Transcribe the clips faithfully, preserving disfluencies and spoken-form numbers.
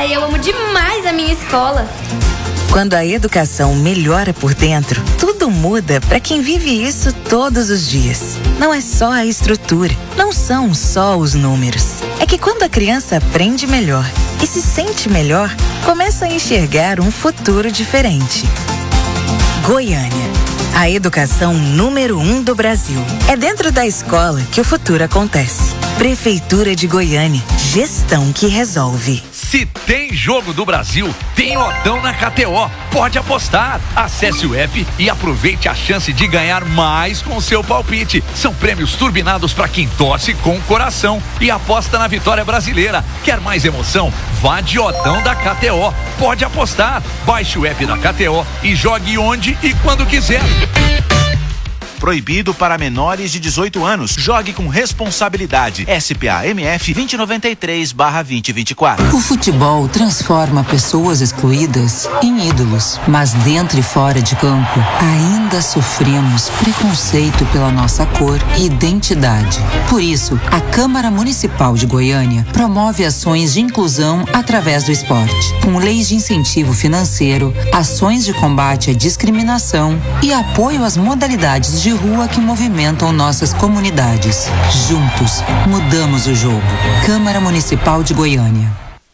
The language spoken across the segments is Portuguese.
e eu amo demais a minha escola. Quando a educação melhora por dentro, tudo muda para quem vive isso todos os dias. Não é só a estrutura, não são só os números. É que quando a criança aprende melhor e se sente melhor, começa a enxergar um futuro diferente. Goiânia, a educação número um do Brasil. É dentro da escola que o futuro acontece. Prefeitura de Goiânia, gestão que resolve. Se tem jogo do Brasil, tem Odão na K T O. Pode apostar. Acesse o app e aproveite a chance de ganhar mais com o seu palpite. São prêmios turbinados para quem torce com o coração e aposta na vitória brasileira. Quer mais emoção? Vá de Odão da K T O. Pode apostar. Baixe o app da K T O e jogue onde e quando quiser. Proibido para menores de dezoito anos. Jogue com responsabilidade. S P A M F vinte noventa e três barra vinte vinte e quatro. O futebol transforma pessoas excluídas em ídolos, mas dentro e fora de campo ainda sofremos preconceito pela nossa cor e identidade. Por isso, a Câmara Municipal de Goiânia promove ações de inclusão através do esporte, com leis de incentivo financeiro, ações de combate à discriminação e apoio às modalidades de de rua que movimentam nossas comunidades. Juntos, mudamos o jogo. Câmara Municipal de Goiânia.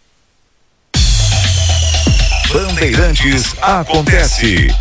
Bandeirantes acontece.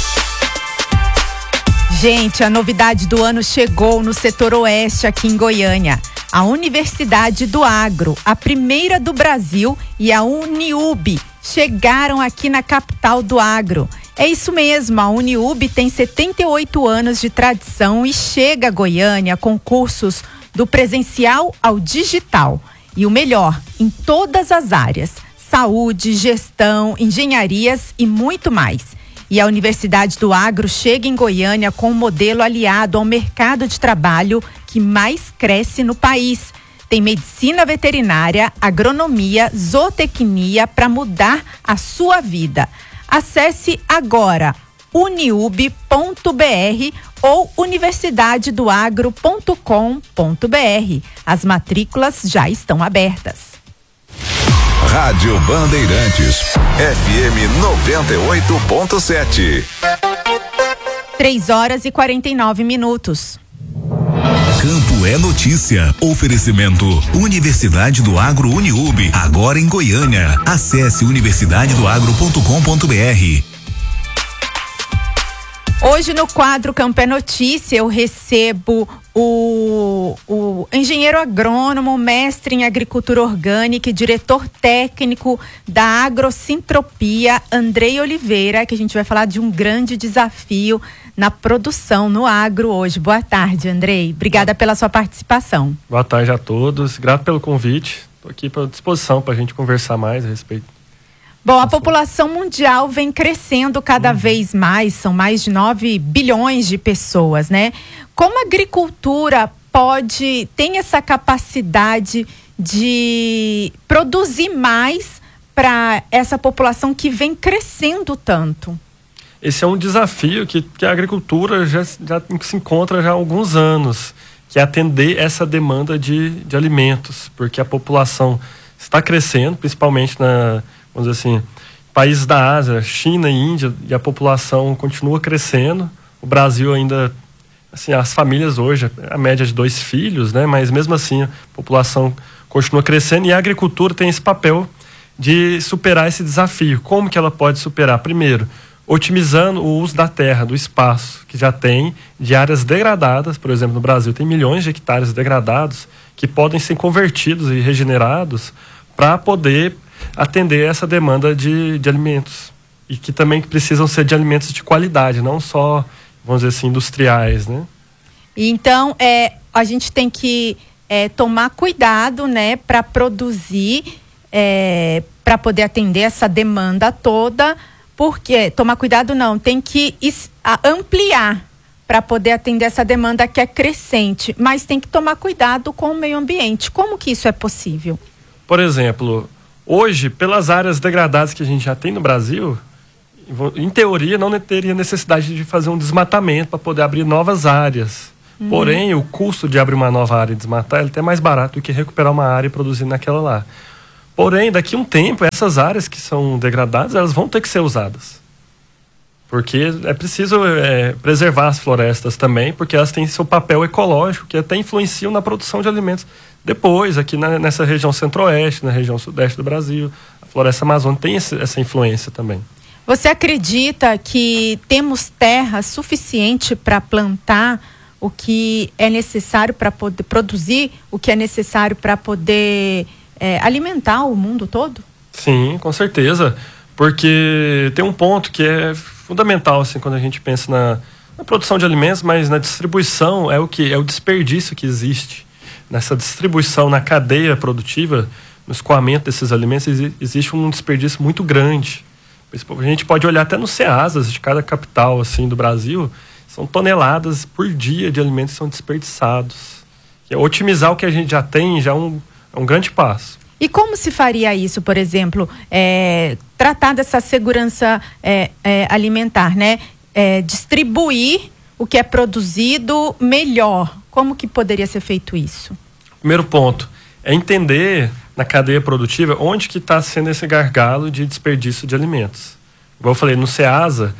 Gente, a novidade do ano chegou no setor oeste aqui em Goiânia. A Universidade do Agro, a primeira do Brasil, e a Uniub chegaram aqui na capital do agro. É isso mesmo, a Uniub tem setenta e oito anos de tradição e chega a Goiânia com cursos do presencial ao digital. E o melhor, em todas as áreas: saúde, gestão, engenharias e muito mais. E a Universidade do Agro chega em Goiânia com um modelo aliado ao mercado de trabalho que mais cresce no país. Tem medicina veterinária, agronomia, zootecnia para mudar a sua vida. Acesse agora uniub ponto br ou universidade do agro ponto com ponto br. As matrículas já estão abertas. Rádio Bandeirantes, F M noventa e oito ponto sete. três horas e quarenta e nove minutos. Campo é notícia. Oferecimento Universidade do Agro Uniub, agora em Goiânia. Acesse universidade do agro ponto com ponto br. Hoje no quadro Campo é Notícia eu recebo o, o engenheiro agrônomo, mestre em agricultura orgânica e diretor técnico da Agrocintropia, Andrei Oliveira, que a gente vai falar de um grande desafio na produção no agro hoje. Boa tarde, Andrei. Obrigada pela sua participação. Boa tarde a todos. Grato pelo convite. Estou aqui à disposição para a gente conversar mais a respeito. Bom, a população mundial vem crescendo cada uhum. vez mais, são mais de nove bilhões de pessoas, né? Como a agricultura pode, tem essa capacidade de produzir mais para essa população que vem crescendo tanto? Esse é um desafio que, que a agricultura já, já se encontra já há alguns anos, que é atender essa demanda de, de alimentos, porque a população está crescendo, principalmente na... vamos dizer assim, países da Ásia, China e Índia, e a população continua crescendo. O Brasil ainda, assim, as famílias hoje, a média de dois filhos, né? Mas mesmo assim a população continua crescendo e a agricultura tem esse papel de superar esse desafio. Como que ela pode superar? Primeiro, otimizando o uso da terra, do espaço que já tem, de áreas degradadas. Por exemplo, no Brasil tem milhões de hectares degradados que podem ser convertidos e regenerados para poder atender essa demanda de, de alimentos e que também precisam ser de alimentos de qualidade, não só, vamos dizer assim, industriais, né? Então, é, a gente tem que é, tomar cuidado, né, para produzir, é, para poder atender essa demanda toda, porque tomar cuidado não, tem que is, a, ampliar para poder atender essa demanda que é crescente, mas tem que tomar cuidado com o meio ambiente. Como que isso é possível? Por exemplo, hoje, pelas áreas degradadas que a gente já tem no Brasil, em teoria não teria necessidade de fazer um desmatamento para poder abrir novas áreas. Uhum. Porém, o custo de abrir uma nova área e desmatar é até mais barato do que recuperar uma área e produzir naquela lá. Porém, daqui a um tempo, essas áreas que são degradadas, elas vão ter que ser usadas. Porque é preciso é, preservar as florestas também, porque elas têm seu papel ecológico, que até influenciam na produção de alimentos. Depois, aqui na, nessa região centro-oeste, na região sudeste do Brasil, a floresta amazônica tem esse, essa influência também. Você acredita que temos terra suficiente para plantar o que é necessário para poder produzir, o que é necessário para poder é, alimentar o mundo todo? Sim, com certeza. Porque tem um ponto que é fundamental, assim, quando a gente pensa na, na produção de alimentos, mas na distribuição, é o que? É o desperdício que existe. Nessa distribuição, na cadeia produtiva, no escoamento desses alimentos, existe um desperdício muito grande. A gente pode olhar até nos CEASAs de cada capital assim, do Brasil, são toneladas por dia de alimentos que são desperdiçados. E otimizar o que a gente já tem já é um, é um grande passo. E como se faria isso, por exemplo, é, tratar dessa segurança é, é, alimentar, né? É, distribuir o que é produzido melhor. Como que poderia ser feito isso? Primeiro ponto é entender na cadeia produtiva onde que está sendo esse gargalo de desperdício de alimentos. Igual eu falei, no CEASA,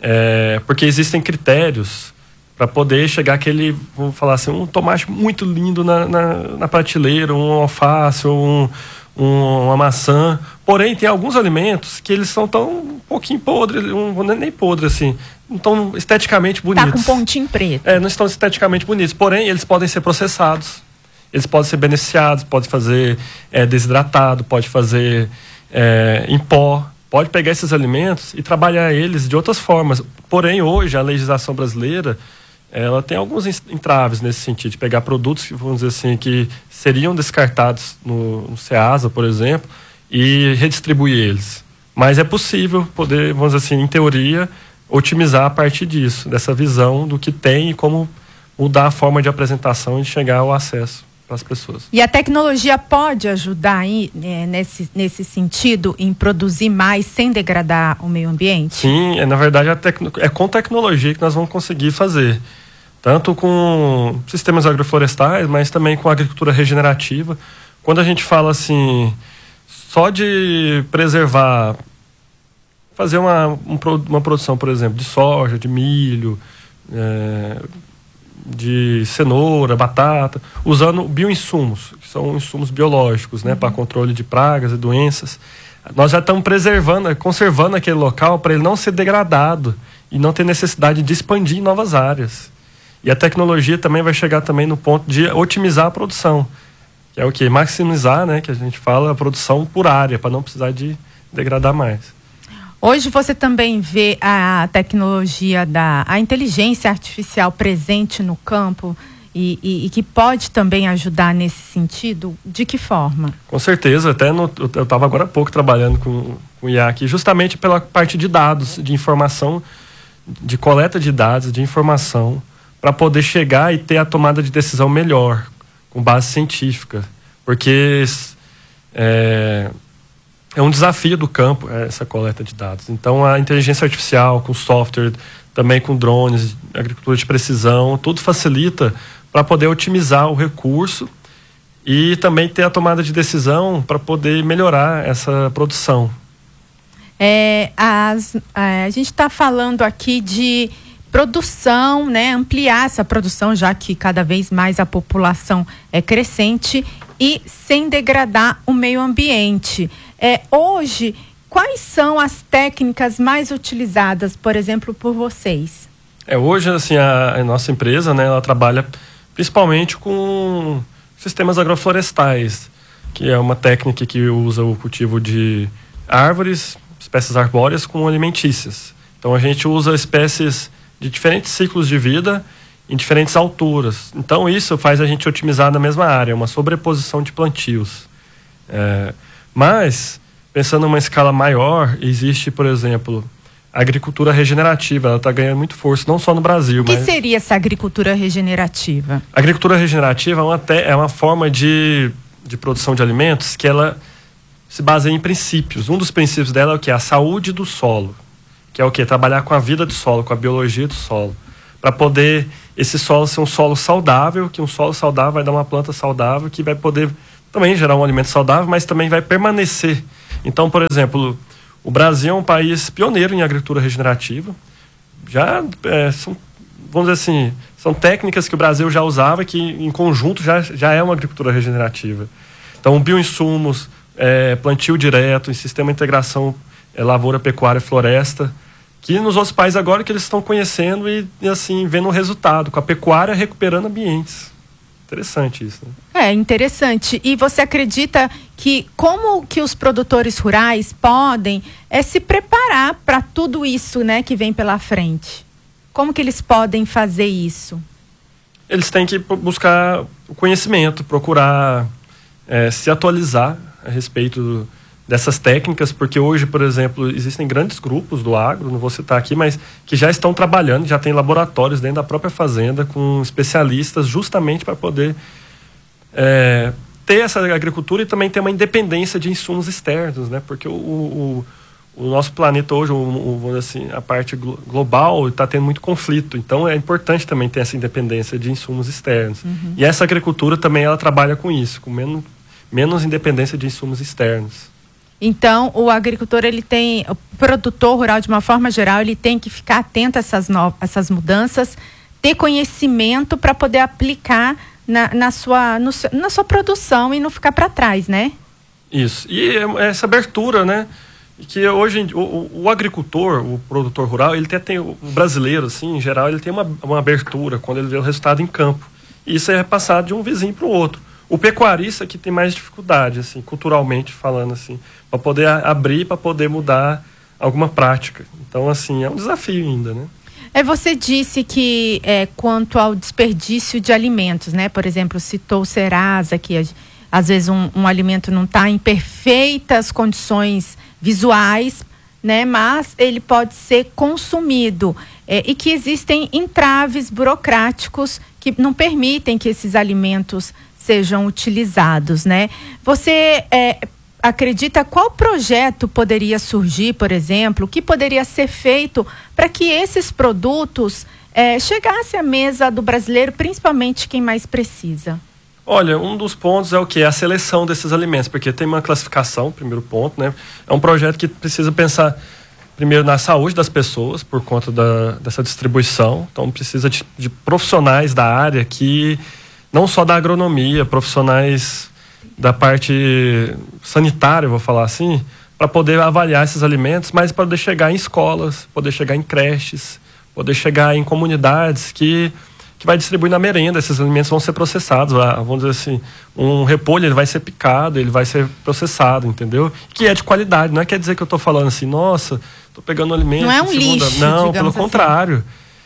é, porque existem critérios para poder chegar aquele, vou falar assim, um tomate muito lindo na, na, na prateleira, um alface, um, um, uma maçã. Porém, tem alguns alimentos que eles são tão um pouquinho podres, um, nem podres assim, não estão esteticamente bonitos. Tá com pontinho preto. É, não estão esteticamente bonitos. Porém, eles podem ser processados, eles podem ser beneficiados, pode fazer é, desidratado, pode fazer é, em pó. Pode pegar esses alimentos e trabalhar eles de outras formas. Porém, hoje, a legislação brasileira, ela tem alguns entraves nesse sentido, de pegar produtos que, vamos dizer assim, que seriam descartados no, no CEASA, por exemplo, e redistribuir eles. Mas é possível poder, vamos dizer assim, em teoria, otimizar a partir disso, dessa visão do que tem e como mudar a forma de apresentação e chegar ao acesso para as pessoas. E a tecnologia pode ajudar aí, é, nesse, nesse sentido, em produzir mais sem degradar o meio ambiente? Sim, é, na verdade, a tecno... é com tecnologia que nós vamos conseguir fazer. Tanto com sistemas agroflorestais, mas também com agricultura regenerativa. Quando a gente fala assim, só de preservar, fazer uma, um, uma produção, por exemplo, de soja, de milho, é, de cenoura, batata, usando bioinsumos, que são insumos biológicos, né, uhum. para controle de pragas e doenças. Nós já estamos preservando, conservando aquele local para ele não ser degradado e não ter necessidade de expandir em novas áreas. E a tecnologia também vai chegar também no ponto de otimizar a produção, que é o que? Maximizar, né, que a gente fala, a produção por área, para não precisar de degradar mais. Hoje você também vê a tecnologia da a inteligência artificial presente no campo e, e, e que pode também ajudar nesse sentido? De que forma? Com certeza, até no, eu estava agora há pouco trabalhando com, com o I A aqui, justamente pela parte de dados, de informação, de coleta de dados, de informação, para poder chegar e ter a tomada de decisão melhor, com base científica. Porque é, é um desafio do campo essa coleta de dados. Então, a inteligência artificial, com software, também com drones, agricultura de precisão, tudo facilita para poder otimizar o recurso e também ter a tomada de decisão para poder melhorar essa produção. É, as, é, a gente está falando aqui de produção, né? Ampliar essa produção, já que cada vez mais a população é crescente e sem degradar o meio ambiente. É, hoje, quais são as técnicas mais utilizadas, por exemplo, por vocês? É, hoje, assim, a, a nossa empresa, né, ela trabalha principalmente com sistemas agroflorestais, que é uma técnica que usa o cultivo de árvores, espécies arbóreas com alimentícias. Então, a gente usa espécies de diferentes ciclos de vida em diferentes alturas. Então, isso faz a gente otimizar na mesma área, uma sobreposição de plantios. É, mas, pensando em uma escala maior, existe, por exemplo, a agricultura regenerativa. Ela está ganhando muito força, não só no Brasil. O que mas... seria essa agricultura regenerativa? A agricultura regenerativa é uma, te... é uma forma de, de produção de alimentos que ela se baseia em princípios. Um dos princípios dela é o que? A saúde do solo. Que é o quê? Trabalhar com a vida do solo, com a biologia do solo. Para poder esse solo ser um solo saudável, que um solo saudável vai dar uma planta saudável que vai poder também gerar um alimento saudável, mas também vai permanecer. Então, por exemplo, o Brasil é um país pioneiro em agricultura regenerativa. Já é, são, vamos dizer assim, são técnicas que o Brasil já usava, que em conjunto já, já é uma agricultura regenerativa. Então, bioinsumos, é, plantio direto, em sistema de integração é, lavoura, pecuária, floresta, que nos outros países agora que eles estão conhecendo e, e assim, vendo o resultado, com a pecuária recuperando ambientes. Interessante isso, né? É, interessante. E você acredita que como que os produtores rurais podem é, se preparar para tudo isso, né, que vem pela frente? Como que eles podem fazer isso? Eles têm que buscar o conhecimento, procurar é, se atualizar a respeito do, dessas técnicas, porque hoje, por exemplo, existem grandes grupos do agro, não vou citar aqui, mas que já estão trabalhando, já tem laboratórios dentro da própria fazenda com especialistas justamente para poder é, ter essa agricultura e também ter uma independência de insumos externos, né? Porque o, o, o nosso planeta hoje, o, o, assim, a parte global está tendo muito conflito, então é importante também ter essa independência de insumos externos. Uhum. E essa agricultura também ela trabalha com isso, com menos, menos independência de insumos externos. Então, o agricultor, ele tem, o produtor rural, de uma forma geral, ele tem que ficar atento a essas, no, essas mudanças, ter conhecimento para poder aplicar na, na, sua, no, na sua produção e não ficar para trás, né? Isso. E essa abertura, né? Que hoje, o, o agricultor, o produtor rural, ele tem, tem, o brasileiro, assim, em geral, ele tem uma, uma abertura quando ele vê o resultado em campo. E isso é passado de um vizinho para o outro. O pecuarista que tem mais dificuldade, assim, culturalmente falando, assim, para poder abrir, para poder mudar alguma prática. Então, assim, é um desafio ainda, né? É, você disse que é, quanto ao desperdício de alimentos, né? Por exemplo, citou o Serasa, que às vezes um, um alimento não está em perfeitas condições visuais, né? Mas ele pode ser consumido é, e que existem entraves burocráticos que não permitem que esses alimentos sejam utilizados, né? Você é, acredita qual projeto poderia surgir, por exemplo, o que poderia ser feito para que esses produtos é, chegassem à mesa do brasileiro, principalmente quem mais precisa? Olha, um dos pontos é o que? A seleção desses alimentos, porque tem uma classificação, primeiro ponto, né? É um projeto que precisa pensar primeiro na saúde das pessoas, por conta da, dessa distribuição. Então, precisa de, de profissionais da área que não só da agronomia, profissionais da parte sanitária, vou falar assim, para poder avaliar esses alimentos, mas para poder chegar em escolas, poder chegar em creches, poder chegar em comunidades que, que vai distribuir na merenda. Esses alimentos vão ser processados, vamos dizer assim, um repolho ele vai ser picado, ele vai ser processado, entendeu? Que é de qualidade, não é quer dizer que eu estou falando assim, nossa, estou pegando um alimento... Não é um segunda... lixo, Não, pelo assim. Contrário.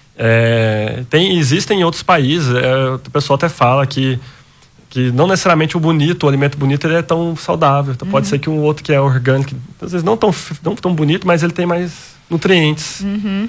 É, tem, existem em outros países, é, o pessoal até fala que, que não necessariamente o bonito, o alimento bonito ele é tão saudável, então uhum. Pode ser que um outro que é orgânico, às vezes não tão, não tão bonito, mas ele tem mais nutrientes. Uhum.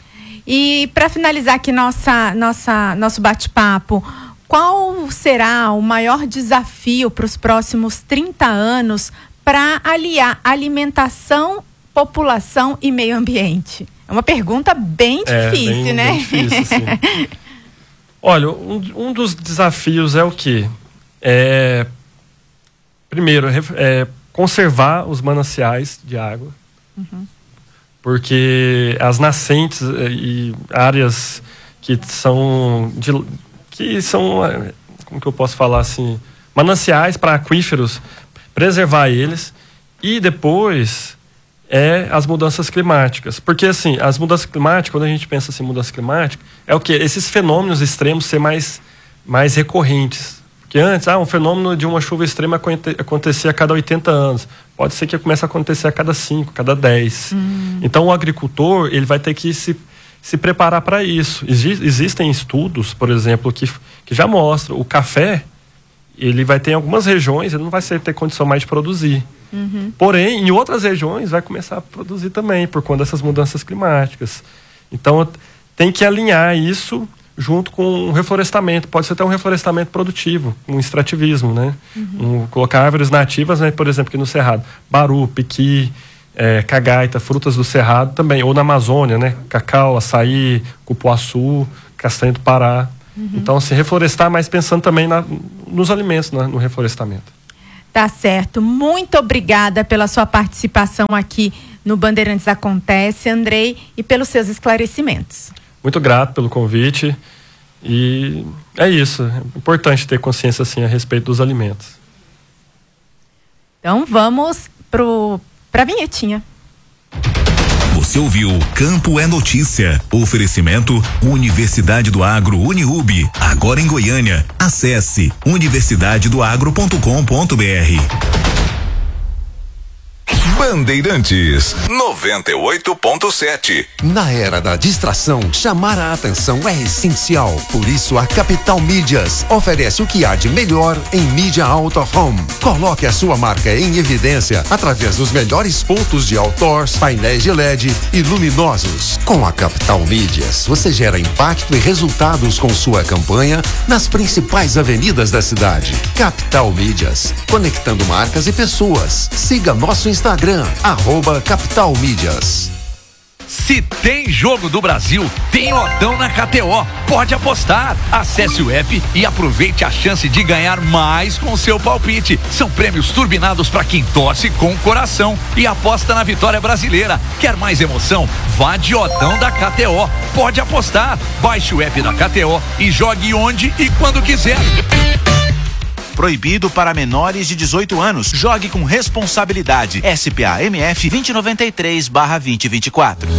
E para finalizar aqui nossa, nossa, nosso bate-papo, qual será o maior desafio para os próximos trinta anos para aliar alimentação, população e meio ambiente? É uma pergunta bem difícil, é, bem, né? Bem difícil, sim. Olha, um, um dos desafios é o quê? É, primeiro, é conservar os mananciais de água. Uhum. Porque as nascentes e áreas que são, de, que são, como que eu posso falar assim, mananciais para aquíferos, preservar eles e depois... é as mudanças climáticas. Porque, assim, as mudanças climáticas, quando a gente pensa assim, mudança climática, é o quê? Esses fenômenos extremos ser mais, mais recorrentes. Porque antes, ah, um fenômeno de uma chuva extrema acontecia a cada oitenta anos. Pode ser que comece a acontecer a cada cinco, cada dez. Hum. Então, o agricultor, ele vai ter que se, se preparar para isso. Exi- existem estudos, por exemplo, que, que já mostram o café, ele vai ter em algumas regiões, ele não vai ter condição mais de produzir. Uhum. Porém, em outras regiões vai começar a produzir também por conta dessas mudanças climáticas. Então, tem que alinhar isso junto com o reflorestamento. Pode ser até um reflorestamento produtivo, um extrativismo, né? Uhum. Um, colocar árvores nativas, né? Por exemplo, aqui no Cerrado, baru, piqui, é, cagaita, frutas do Cerrado também, ou na Amazônia, né? Cacau, açaí, cupuaçu, castanha do Pará. Uhum. Então, se reflorestar, mas pensando também na, nos alimentos, né? No reflorestamento. Tá certo. Muito obrigada pela sua participação aqui no Bandeirantes Acontece, Andrei, e pelos seus esclarecimentos. Muito grato pelo convite e é isso. É importante ter consciência assim a respeito dos alimentos. Então vamos pro para a vinhetinha. Você ouviu Campo é Notícia. Oferecimento Universidade do Agro Uniub. Agora em Goiânia. Acesse universidade do agro ponto com ponto br. Bandeirantes noventa e oito ponto sete. Na era da distração, chamar a atenção é essencial. Por isso, a Capital Mídias oferece o que há de melhor em mídia out of home. Coloque a sua marca em evidência através dos melhores pontos de outdoors, painéis de L E D e luminosos. Com a Capital Mídias, você gera impacto e resultados com sua campanha nas principais avenidas da cidade. Capital Mídias, conectando marcas e pessoas. Siga nosso Instagram, arroba Capital Mídias. Se tem jogo do Brasil, tem Odão na K T O. Pode apostar. Acesse o app e aproveite a chance de ganhar mais com o seu palpite. São prêmios turbinados para quem torce com o coração e aposta na vitória brasileira. Quer mais emoção? Vá de Odão da K T O. Pode apostar. Baixe o app da K T O e jogue onde e quando quiser. Proibido para menores de dezoito anos. Jogue com responsabilidade. S P A M F vinte noventa e três barra vinte vinte e quatro.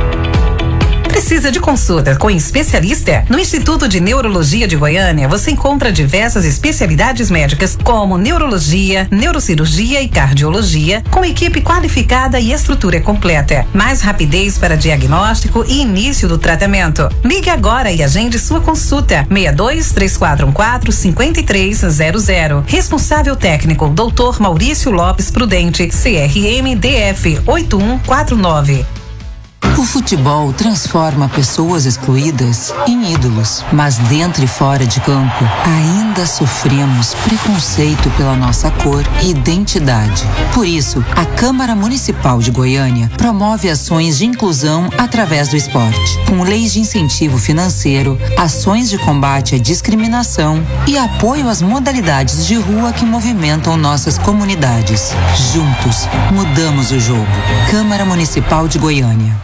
Precisa de consulta com especialista? No Instituto de Neurologia de Goiânia, você encontra diversas especialidades médicas como neurologia, neurocirurgia e cardiologia, com equipe qualificada e estrutura completa. Mais rapidez para diagnóstico e início do tratamento. Ligue agora e agende sua consulta. seis dois, três quatro um quatro, cinco três zero zero. Responsável técnico, doutor Maurício Lopes Prudente, C R M D F oito um quatro nove. O futebol transforma pessoas excluídas em ídolos, mas dentro e fora de campo ainda sofremos preconceito pela nossa cor e identidade. Por isso, a Câmara Municipal de Goiânia promove ações de inclusão através do esporte, com leis de incentivo financeiro, ações de combate à discriminação e apoio às modalidades de rua que movimentam nossas comunidades. Juntos, mudamos o jogo. Câmara Municipal de Goiânia.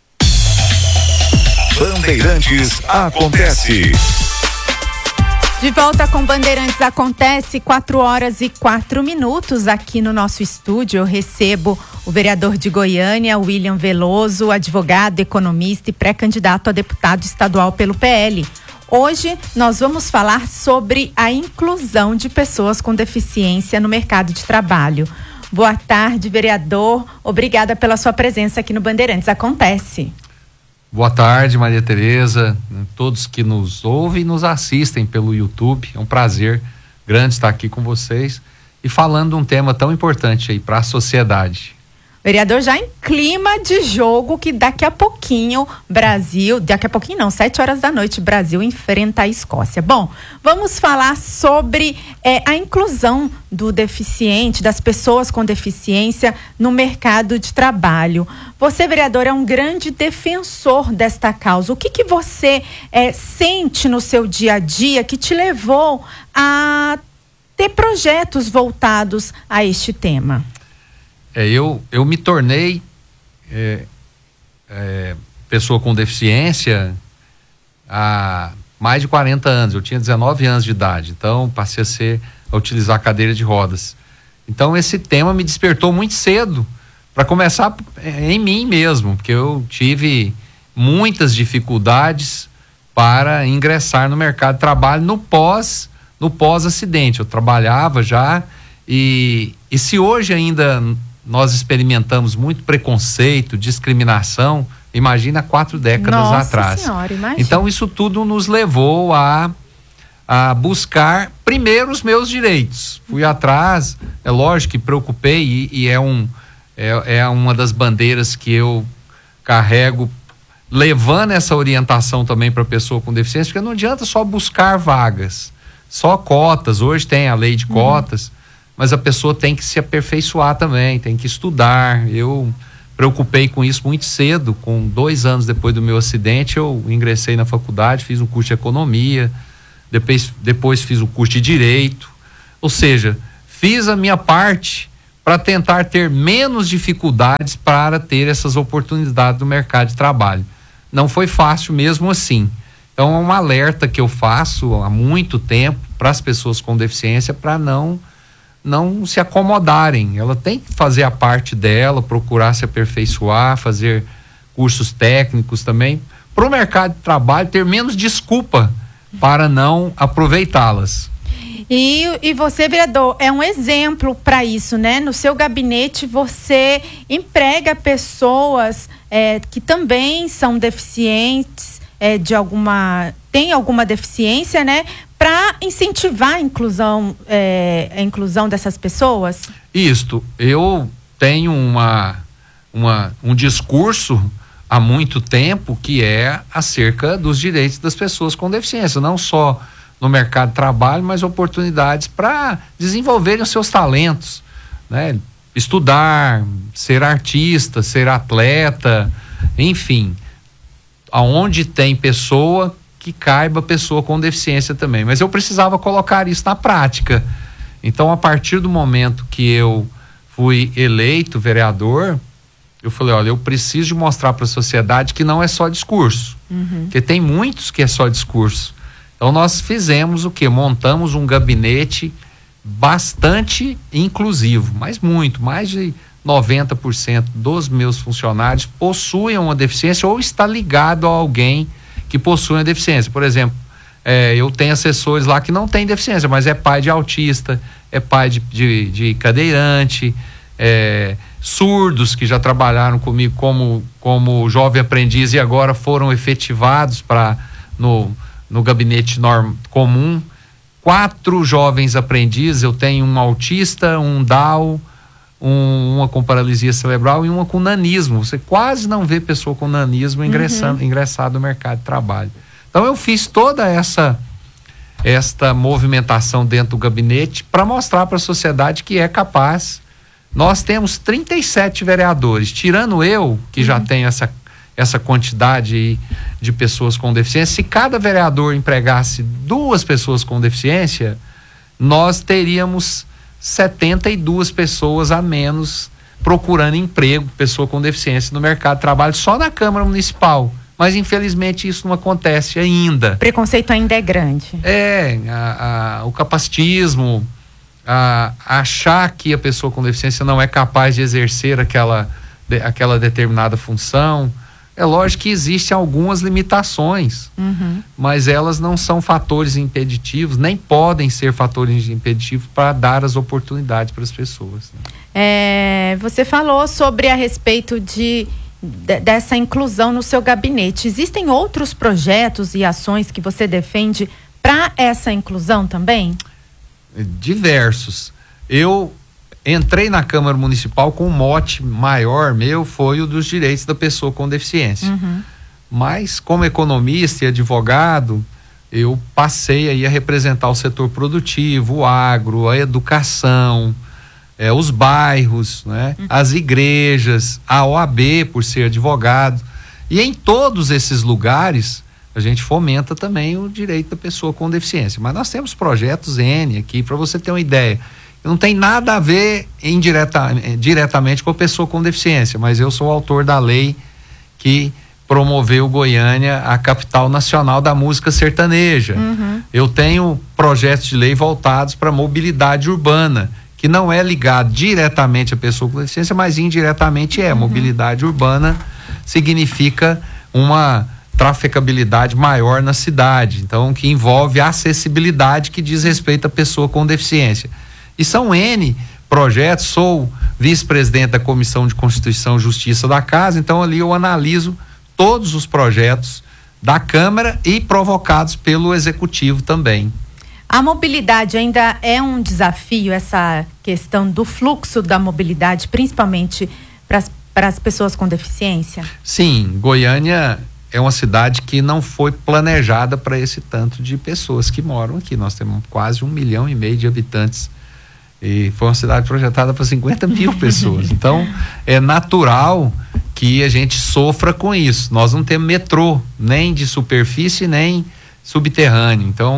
Bandeirantes Acontece. De volta com Bandeirantes Acontece, quatro horas e quatro minutos aqui no nosso estúdio. Eu recebo o vereador de Goiânia, William Veloso, advogado, economista e pré-candidato a deputado estadual pelo P L. Hoje nós vamos falar sobre a inclusão de pessoas com deficiência no mercado de trabalho. Boa tarde, vereador. Obrigada pela sua presença aqui no Bandeirantes Acontece. Boa tarde, Maria Tereza, todos que nos ouvem e nos assistem pelo YouTube. É um prazer grande estar aqui com vocês e falando de um tema tão importante aí para a sociedade. Vereador, já em clima de jogo, que daqui a pouquinho Brasil, daqui a pouquinho não, sete horas da noite, Brasil enfrenta a Escócia. Bom, vamos falar sobre é, a inclusão do deficiente, das pessoas com deficiência no mercado de trabalho. Você, vereador, é um grande defensor desta causa. O que que você é, sente no seu dia a dia que te levou a ter projetos voltados a este tema? É, eu, eu me tornei é, é, pessoa com deficiência há mais de quarenta anos. Eu tinha dezenove anos de idade, então passei a, ser, a utilizar a cadeira de rodas. Então esse tema me despertou muito cedo, para começar é, em mim mesmo, porque eu tive muitas dificuldades para ingressar no mercado de trabalho no pós, no pós-acidente. Eu trabalhava já e, e se hoje ainda nós experimentamos muito preconceito, discriminação, imagina quatro décadas Nossa atrás. Senhora, imagina. Então isso tudo nos levou a, a buscar primeiro os meus direitos. Fui atrás, é lógico que preocupei e, e é, um, é, é uma das bandeiras que eu carrego, levando essa orientação também para a pessoa com deficiência, porque não adianta só buscar vagas, só cotas. Hoje tem a lei de cotas, uhum. Mas a pessoa tem que se aperfeiçoar também, tem que estudar. Eu preocupei com isso muito cedo, com dois anos depois do meu acidente, eu ingressei na faculdade, fiz um curso de economia, depois, depois fiz o curso de direito, ou seja, fiz a minha parte para tentar ter menos dificuldades para ter essas oportunidades no mercado de trabalho. Não foi fácil mesmo assim. Então é um alerta que eu faço há muito tempo para as pessoas com deficiência para não não se acomodarem. Ela tem que fazer a parte dela, procurar se aperfeiçoar, fazer cursos técnicos também, para o mercado de trabalho ter menos desculpa para não aproveitá-las. E, e você, vereador, é um exemplo para isso, né? No seu gabinete você emprega pessoas é, que também são deficientes, é, de alguma, tem alguma deficiência, né? Para incentivar a inclusão, é, a inclusão dessas pessoas? Isto, eu tenho uma, uma, um discurso há muito tempo que é acerca dos direitos das pessoas com deficiência, não só no mercado de trabalho, mas oportunidades para desenvolverem os seus talentos, né? Estudar, ser artista, ser atleta, enfim, aonde tem pessoa que caiba pessoa com deficiência também. Mas eu precisava colocar isso na prática. Então, a partir do momento que eu fui eleito vereador, eu falei, olha, eu preciso de mostrar para a sociedade que não é só discurso, uhum. Porque tem muitos que é só discurso. Então nós fizemos o quê? Montamos um gabinete bastante inclusivo, mas muito, mais de noventa por cento dos meus funcionários possuem uma deficiência ou está ligado a alguém que possui uma deficiência. Por exemplo, é, eu tenho assessores lá que não têm deficiência, mas é pai de autista, é pai de, de, de cadeirante, é, surdos que já trabalharam comigo como, como jovem aprendiz e agora foram efetivados para no, no gabinete norm, comum. Quatro jovens aprendizes, eu tenho um autista, um Down, um, uma com paralisia cerebral e uma com nanismo. Você quase não vê pessoa com nanismo ingressando, uhum. ingressado no mercado de trabalho. Então eu fiz toda essa esta movimentação dentro do gabinete para mostrar para a sociedade que é capaz. Nós temos trinta e sete vereadores, tirando eu, que uhum. já tenho essa, essa quantidade de pessoas com deficiência. Se cada vereador empregasse duas pessoas com deficiência, nós teríamos setenta e duas pessoas a menos procurando emprego, pessoa com deficiência no mercado de trabalho, só na Câmara Municipal. Mas infelizmente isso não acontece ainda. O preconceito ainda é grande. É, a, a, o capacitismo, a, a achar que a pessoa com deficiência não é capaz de exercer aquela, de, aquela determinada função. É lógico que existem algumas limitações, uhum. mas elas não são fatores impeditivos, nem podem ser fatores impeditivos para dar as oportunidades para as pessoas. Né? É, você falou sobre a respeito de, de dessa inclusão no seu gabinete. Existem outros projetos e ações que você defende para essa inclusão também? Diversos. Eu entrei na Câmara Municipal com um mote maior meu, foi o dos direitos da pessoa com deficiência. Uhum. Mas como economista e advogado, eu passei aí a representar o setor produtivo, o agro, a educação, é, os bairros, né? Uhum. As igrejas, a O A B por ser advogado. E em todos esses lugares a gente fomenta também o direito da pessoa com deficiência. Mas nós temos projetos N aqui, para você ter uma ideia. Não tem nada a ver indireta, diretamente com a pessoa com deficiência, mas eu sou o autor da lei que promoveu Goiânia a capital nacional da música sertaneja. Uhum. Eu tenho projetos de lei voltados para mobilidade urbana, que não é ligado diretamente à pessoa com deficiência, mas indiretamente é. Uhum. Mobilidade urbana significa uma trafegabilidade maior na cidade, então que envolve a acessibilidade que diz respeito à pessoa com deficiência. E são N projetos, sou vice-presidente da Comissão de Constituição e Justiça da Casa, então ali eu analiso todos os projetos da Câmara e provocados pelo Executivo também. A mobilidade ainda é um desafio, essa questão do fluxo da mobilidade, principalmente para as pessoas com deficiência? Sim, Goiânia é uma cidade que não foi planejada para esse tanto de pessoas que moram aqui. Nós temos quase um milhão e meio de habitantes. E foi uma cidade projetada para cinquenta mil pessoas. Então, é natural que a gente sofra com isso. Nós não temos metrô, nem de superfície, nem subterrâneo. Então,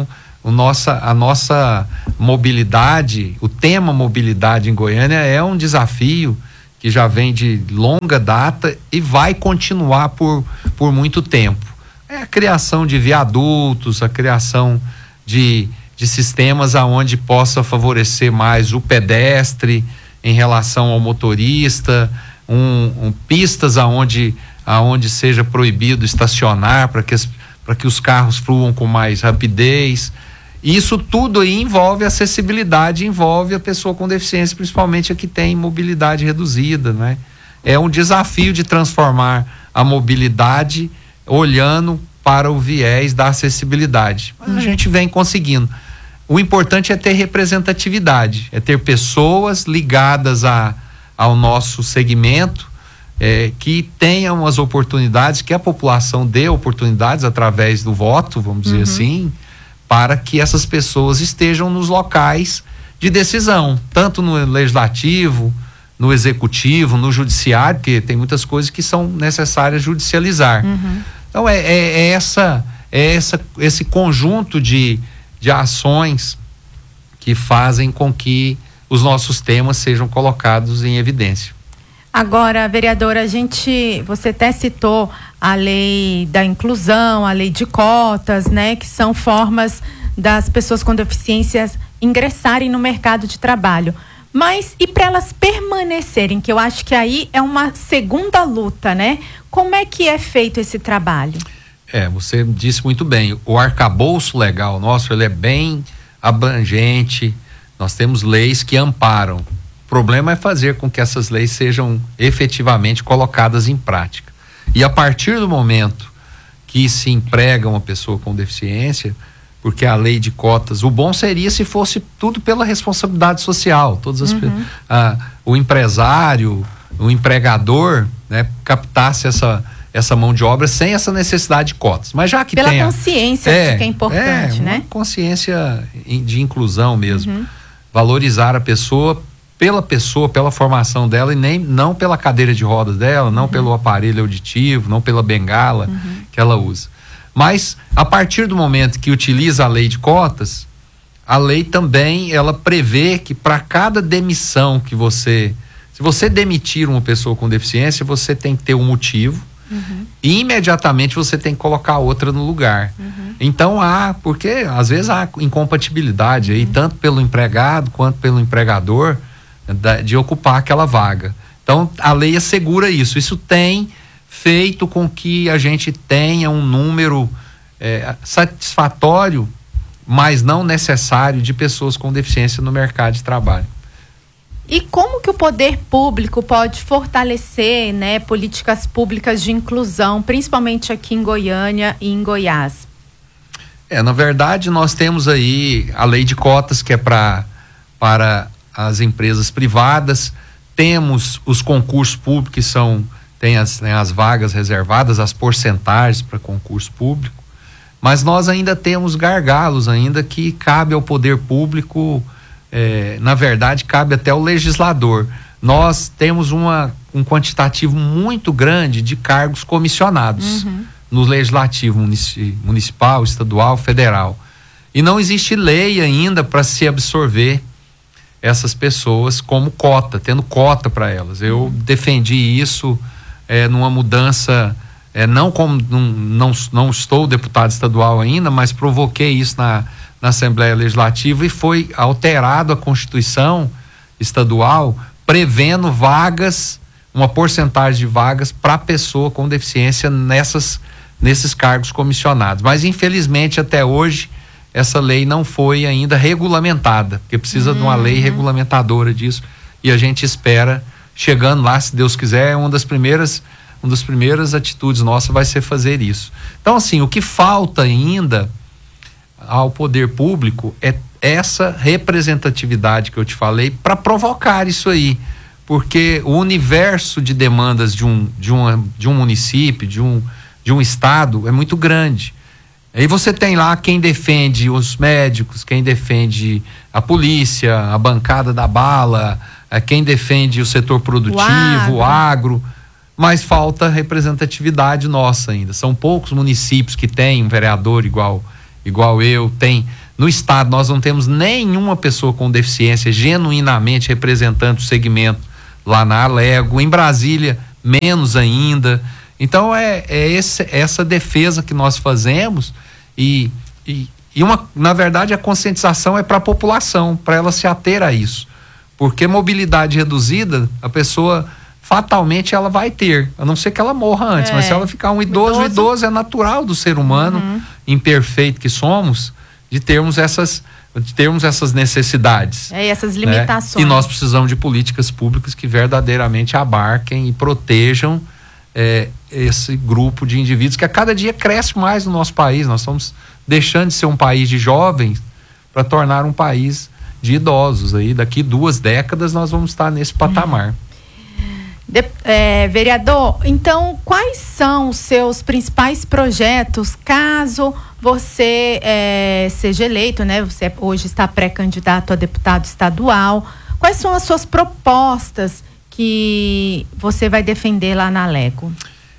o nossa, a nossa mobilidade, o tema mobilidade em Goiânia é um desafio que já vem de longa data e vai continuar por, por muito tempo. É a criação de viadutos, a criação de, de sistemas aonde possa favorecer mais o pedestre em relação ao motorista, um, um, pistas aonde, aonde seja proibido estacionar para que, para que os carros fluam com mais rapidez. Isso tudo aí envolve acessibilidade, envolve a pessoa com deficiência, principalmente a que tem mobilidade reduzida, né? É um desafio de transformar a mobilidade olhando para o viés da acessibilidade. Mas a gente vem conseguindo. O importante é ter representatividade, é ter pessoas ligadas a, ao nosso segmento, é, que tenham as oportunidades, que a população dê oportunidades através do voto, vamos dizer assim, para que essas pessoas estejam nos locais de decisão, tanto no legislativo, no executivo, no judiciário, porque tem muitas coisas que são necessárias judicializar. Uhum. Então é, é, é, essa, é essa, esse conjunto de, de ações que fazem com que os nossos temas sejam colocados em evidência. Agora, vereadora, a gente, você até citou a lei da inclusão, a lei de cotas, né, que são formas das pessoas com deficiências ingressarem no mercado de trabalho. Mas e para elas permanecerem, que eu acho que aí é uma segunda luta, né? Como é que é feito esse trabalho? É, você disse muito bem, o arcabouço legal nosso, ele é bem abrangente, nós temos leis que amparam. O problema é fazer com que essas leis sejam efetivamente colocadas em prática. E a partir do momento que se emprega uma pessoa com deficiência, porque a lei de cotas, o bom seria se fosse tudo pela responsabilidade social, todas as, uhum. ah, o empresário, o empregador, né, captasse essa, essa mão de obra sem essa necessidade de cotas. Mas já que pela tem consciência, é, que é importante, é, né? Uma consciência de inclusão mesmo, uhum. valorizar a pessoa pela pessoa, pela formação dela e nem, não pela cadeira de rodas dela, não uhum. pelo aparelho auditivo, não pela bengala uhum. que ela usa. Mas a partir do momento que utiliza a lei de cotas, a lei também ela prevê que para cada demissão que você, se você demitir uma pessoa com deficiência, você tem que ter um motivo uhum. e imediatamente você tem que colocar outra no lugar. Uhum. Então há, porque às vezes há incompatibilidade aí, uhum. tanto pelo empregado quanto pelo empregador, de ocupar aquela vaga. Então a lei assegura isso. Isso tem feito com que a gente tenha um número é, satisfatório, mas não necessário, de pessoas com deficiência no mercado de trabalho. E como que o poder público pode fortalecer, né, políticas públicas de inclusão, principalmente aqui em Goiânia e em Goiás? É, na verdade nós temos aí a lei de cotas, que é pra, para as empresas privadas, temos os concursos públicos que são, tem as, tem as vagas reservadas, as porcentagens para concurso público, mas nós ainda temos gargalos ainda que cabe ao poder público, é, na verdade cabe até ao legislador. Nós temos uma, um quantitativo muito grande de cargos comissionados uhum. no legislativo munici, municipal, estadual, federal, e não existe lei ainda para se absorver essas pessoas como cota, tendo cota para elas. Eu uhum. defendi isso é, numa mudança, é, não como não, não, não estou deputado estadual ainda, mas provoquei isso na, na Assembleia Legislativa e foi alterado a Constituição estadual, prevendo vagas, uma porcentagem de vagas para pessoa com deficiência nessas, nesses cargos comissionados. Mas infelizmente até hoje essa lei não foi ainda regulamentada, porque precisa uhum. de uma lei regulamentadora disso, e a gente espera, chegando lá, se Deus quiser, uma das primeiras, uma das primeiras atitudes nossas vai ser fazer isso. Então, assim, o que falta ainda ao poder público é essa representatividade que eu te falei para provocar isso aí, porque o universo de demandas de um, de um, de um município, de um, de um estado é muito grande. Aí você tem lá quem defende os médicos, quem defende a polícia, a bancada da bala, quem defende o setor produtivo, o agro. o agro, mas falta representatividade nossa ainda. São poucos municípios que têm um vereador igual, igual eu, tem, No estado nós não temos nenhuma pessoa com deficiência genuinamente representando o segmento lá na Alego. Em Brasília, menos ainda. Então é, é esse, essa defesa que nós fazemos e, e, e uma, na verdade a conscientização é para a população, para ela se ater a isso. Porque mobilidade reduzida, a pessoa fatalmente ela vai ter, a não ser que ela morra antes, é. mas se ela ficar um idoso, o idoso, idoso é natural do ser humano, uhum. imperfeito que somos, de termos essas, de termos essas necessidades. É, essas limitações. Né? E nós precisamos de políticas públicas que verdadeiramente abarquem e protejam é, esse grupo de indivíduos que a cada dia cresce mais no nosso país. Nós estamos deixando de ser um país de jovens para tornar um país de idosos. Aí daqui duas décadas nós vamos estar nesse patamar. De, é, vereador, então quais são os seus principais projetos caso você é, seja eleito, né? Você hoje está pré-candidato a deputado estadual. Quais são as suas propostas que você vai defender lá na Alego?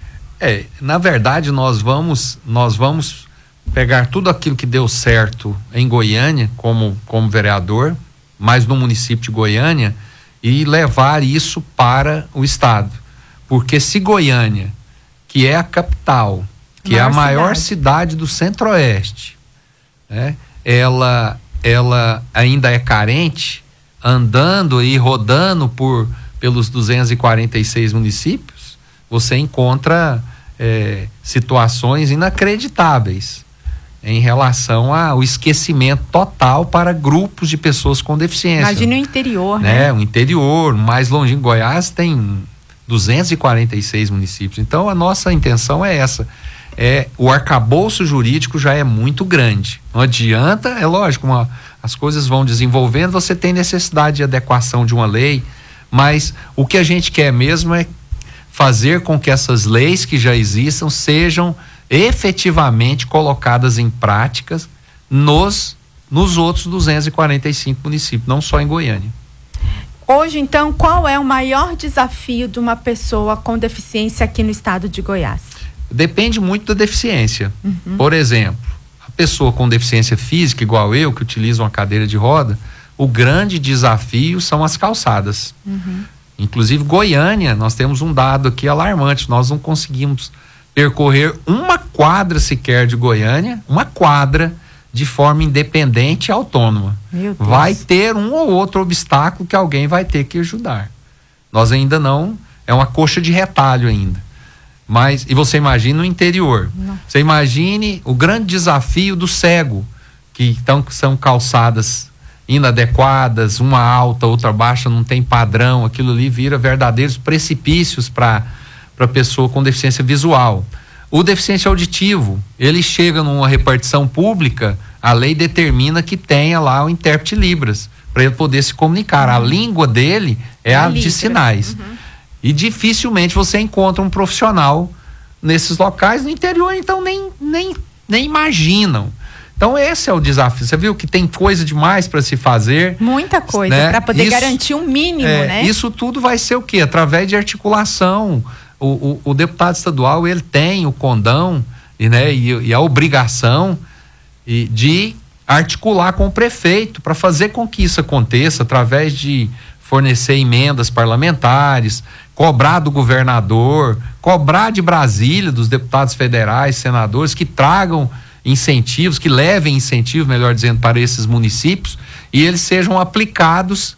É, na verdade nós vamos nós vamos pegar tudo aquilo que deu certo em Goiânia como, como vereador, mas no município de Goiânia, e levar isso para o estado. Porque se Goiânia, que é a capital, que maior é a maior cidade, cidade do Centro-Oeste, né? ela, ela ainda é carente, andando e rodando por, pelos duzentos e quarenta e seis municípios, você encontra é, situações inacreditáveis em relação ao esquecimento total para grupos de pessoas com deficiência. Imagina o interior, né? né? O interior, mais longe, em Goiás tem duzentos e quarenta e seis municípios. Então a nossa intenção é essa. É, o arcabouço jurídico já é muito grande. Não adianta, é lógico, uma, as coisas vão desenvolvendo, você tem necessidade de adequação de uma lei, mas o que a gente quer mesmo é fazer com que essas leis que já existam sejam efetivamente colocadas em práticas nos, nos outros duzentos e quarenta e cinco municípios, não só em Goiânia. Hoje, então, qual é o maior desafio de uma pessoa com deficiência aqui no estado de Goiás? Depende muito da deficiência. Uhum. Por exemplo, a pessoa com deficiência física, igual eu, que utiliza uma cadeira de roda, o grande desafio são as calçadas. Uhum. Inclusive, Goiânia, nós temos um dado aqui alarmante, nós não conseguimos percorrer uma quadra sequer de Goiânia, uma quadra de forma independente e autônoma. Meu Deus. Vai ter um ou outro obstáculo que alguém vai ter que ajudar. Nós ainda não, é uma coxa de retalho ainda. Mas, e você imagina o interior. Não. Você imagine o grande desafio do cego, que então, são calçadas inadequadas, uma alta, outra baixa, não tem padrão, aquilo ali vira verdadeiros precipícios para para pessoa com deficiência visual. O deficiente auditivo, ele chega numa repartição pública, a lei determina que tenha lá o intérprete Libras, para ele poder se comunicar. Uhum. A língua dele é, é a Libras. De sinais. Uhum. E dificilmente você encontra um profissional nesses locais. No interior, então, nem, nem, nem imaginam. Então esse é o desafio. Você viu que tem coisa demais para se fazer. Muita coisa, né? Para poder isso, garantir um mínimo, é, né? Isso tudo vai ser o quê? Através de articulação. O, o, o deputado estadual, ele tem o condão e, né, e, e a obrigação e, de articular com o prefeito para fazer com que isso aconteça, através de fornecer emendas parlamentares, cobrar do governador, cobrar de Brasília, dos deputados federais, senadores, que tragam incentivos, que levem incentivos, melhor dizendo, para esses municípios, e eles sejam aplicados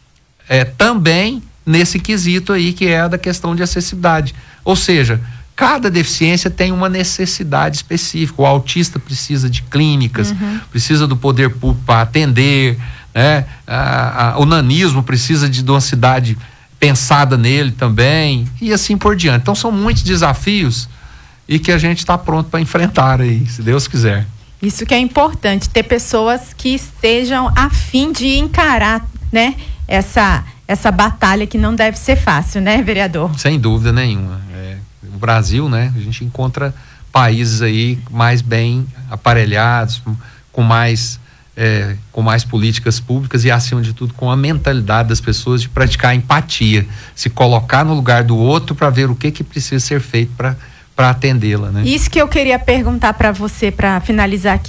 é, também nesse quesito aí, que é a da questão de acessibilidade. Ou seja, cada deficiência tem uma necessidade específica. O autista precisa de clínicas, uhum. precisa do poder público para atender, né? A, a, o nanismo precisa de, de uma cidade pensada nele também, e assim por diante. Então são muitos desafios e que a gente está pronto para enfrentar aí, se Deus quiser. Isso que é importante, ter pessoas que estejam a fim de encarar, né, essa essa batalha que não deve ser fácil, né, vereador? Sem dúvida nenhuma. É, o Brasil, né, a gente encontra países aí mais bem aparelhados, com mais é, com mais políticas públicas e, acima de tudo, com a mentalidade das pessoas de praticar empatia, se colocar no lugar do outro para ver o que que precisa ser feito para para atendê-la, né? Isso que eu queria perguntar para você, para finalizar aqui.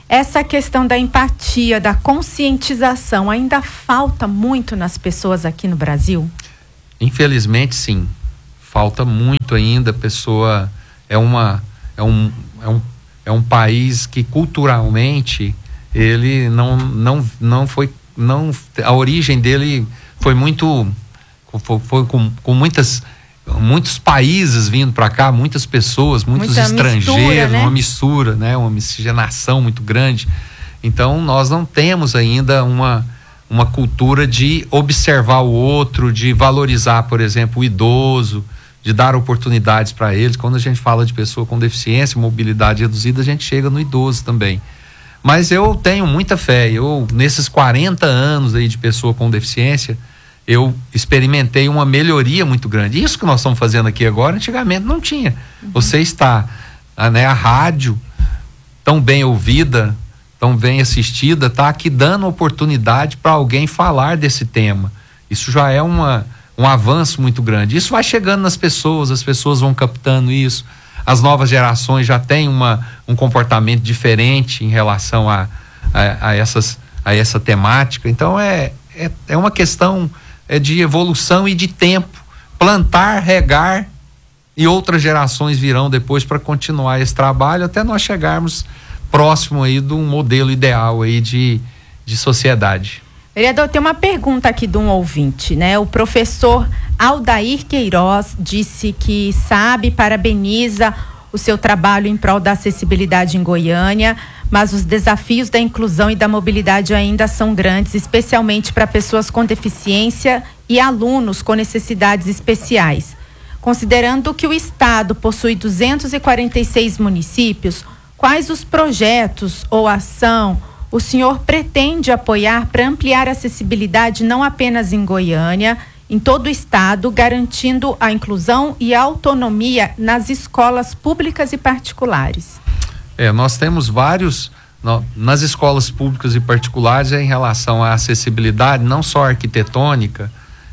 essa questão da empatia, da conscientização, ainda falta muito nas pessoas aqui no Brasil? Infelizmente, sim. Falta muito ainda. A pessoa é uma é um, é um, é um país que culturalmente ele não não não foi não a origem dele foi muito foi, foi com, com muitas muitos países vindo para cá, muitas pessoas, muitos Muita estrangeiros, mistura, né? uma mistura, né? Uma miscigenação muito grande. Então nós não temos ainda uma uma cultura de observar o outro, de valorizar, por exemplo, o idoso, de dar oportunidades para eles. Quando a gente fala de pessoa com deficiência, mobilidade reduzida, a gente chega no idoso também. Mas eu tenho muita fé. Eu, nesses quarenta anos aí de pessoa com deficiência, eu experimentei uma melhoria muito grande. Isso que nós estamos fazendo aqui agora, antigamente não tinha. Uhum. Você está, né, a rádio tão bem ouvida, tão bem assistida, tá aqui dando oportunidade para alguém falar desse tema. Isso já é uma, um avanço muito grande. Isso vai chegando nas pessoas, as pessoas vão captando isso. As novas gerações já têm uma, um comportamento diferente em relação a, a, a, essas, a essa temática. Então é, é, é uma questão é de evolução e de tempo. Plantar, regar, e outras gerações virão depois para continuar esse trabalho até nós chegarmos próximo aí de um modelo ideal aí de, de sociedade. Vereador, tem uma pergunta aqui de um ouvinte, né? O professor Aldair Queiroz disse que sabe, parabeniza o seu trabalho em prol da acessibilidade em Goiânia, mas os desafios da inclusão e da mobilidade ainda são grandes, especialmente para pessoas com deficiência e alunos com necessidades especiais. Considerando que o estado possui duzentos e quarenta e seis municípios, quais os projetos ou ação o senhor pretende apoiar para ampliar a acessibilidade não apenas em Goiânia, em todo o estado, garantindo a inclusão e a autonomia nas escolas públicas e particulares? É, nós temos vários, no, nas escolas públicas e particulares, é em relação à acessibilidade, não só arquitetônica,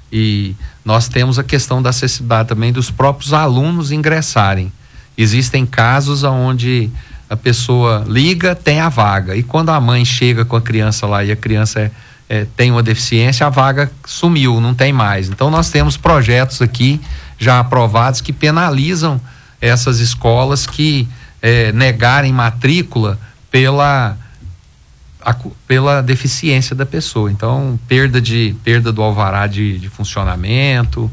e nós temos a questão da acessibilidade também dos próprios alunos ingressarem. Existem casos onde a pessoa liga, tem a vaga, e quando a mãe chega com a criança lá e a criança é, é, tem uma deficiência, a vaga sumiu, não tem mais. Então nós temos projetos aqui já aprovados que penalizam essas escolas que é, negarem matrícula pela, a, pela deficiência da pessoa. Então perda, de, perda do alvará de, de funcionamento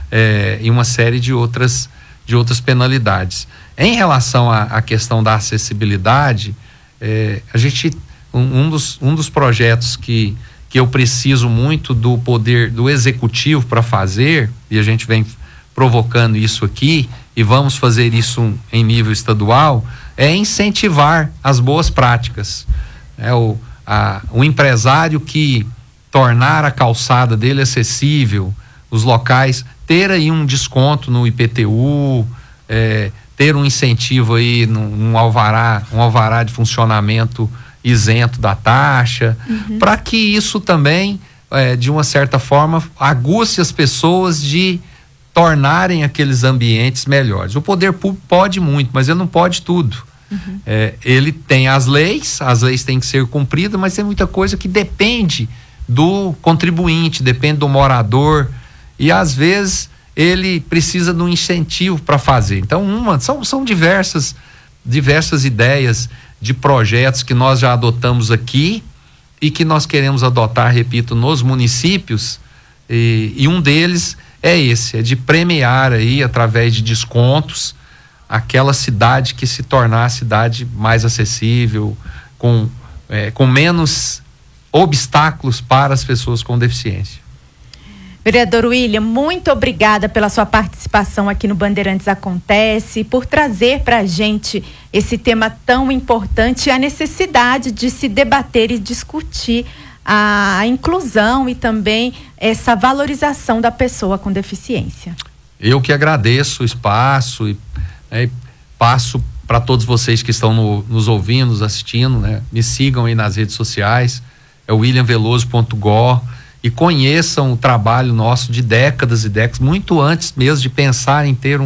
é, e uma série de outras, de outras penalidades. Em relação à, à questão da acessibilidade, é, a gente um, um, dos, um dos projetos que, que eu preciso muito do poder do executivo para fazer, e a gente vem provocando isso aqui e vamos fazer isso em nível estadual, é incentivar as boas práticas. É, o, a, o empresário que tornar a calçada dele acessível, os locais, ter aí um desconto no I P T U, é, ter um incentivo aí num, um alvará, um alvará de funcionamento isento da taxa, uhum. para que isso também, é, de uma certa forma, aguce as pessoas de tornarem aqueles ambientes melhores. O poder público pode muito, mas ele não pode tudo. Uhum. É, ele tem as leis, as leis têm que ser cumpridas, mas tem muita coisa que depende do contribuinte, depende do morador, e às vezes ele precisa de um incentivo para fazer. Então, uma, são, são diversas, diversas ideias de projetos que nós já adotamos aqui e que nós queremos adotar, repito, nos municípios, e, e um deles é esse, é de premiar aí, através de descontos, aquela cidade que se tornar a cidade mais acessível, com, é, com menos obstáculos para as pessoas com deficiência. Vereador William, muito obrigada pela sua participação aqui no Bandeirantes Acontece, por trazer para a gente esse tema tão importante e a necessidade de se debater e discutir a, a inclusão e também essa valorização da pessoa com deficiência. Eu que agradeço o espaço e né, passo para todos vocês que estão no, nos ouvindo, nos assistindo, né? Me sigam aí nas redes sociais, é o william veloso ponto go, e conheçam o trabalho nosso de décadas e décadas, muito antes mesmo de pensar em ter um,